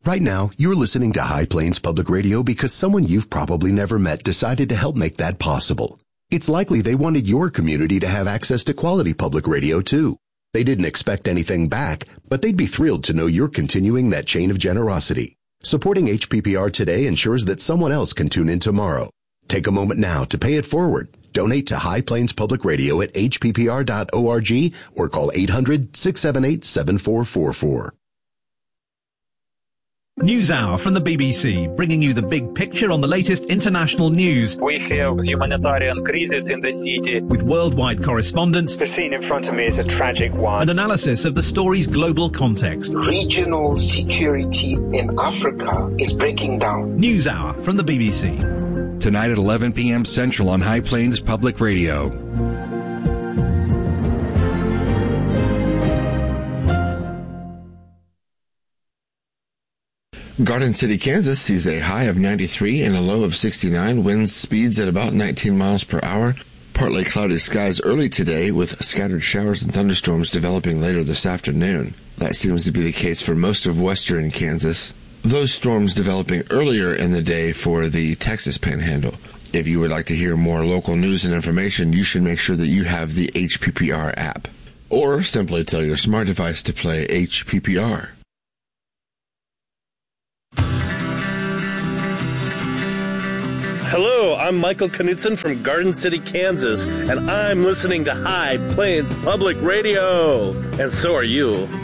Right now, you're listening to High Plains Public Radio because someone you've probably never met decided to help make that possible. It's likely they wanted your community to have access to quality public radio, too. They didn't expect anything back, but they'd be thrilled to know you're continuing that chain of generosity. Supporting HPPR today ensures that someone else can tune in tomorrow. Take a moment now to pay it forward. Donate to High Plains Public Radio at hppr.org or call 800-678-7444. NewsHour from the BBC, bringing you the big picture on the latest international news. We have humanitarian crisis in the city. With worldwide correspondents. The scene in front of me is a tragic one. And analysis of the story's global context. Regional security in Africa is breaking down. NewsHour from the BBC. Tonight at 11 p.m. Central on High Plains Public Radio. Garden City, Kansas sees a high of 93 and a low of 69, winds speeds at about 19 miles per hour. Partly cloudy skies early today with scattered showers and thunderstorms developing later this afternoon. That seems to be the case for most of western Kansas. Those storms developing earlier in the day for the Texas Panhandle. If you would like to hear more local news and information, you should make sure that you have the HPPR app. Or simply tell your smart device to play HPPR. Hello, I'm Michael Knutson from Garden City, Kansas, and I'm listening to High Plains Public Radio. And so are you.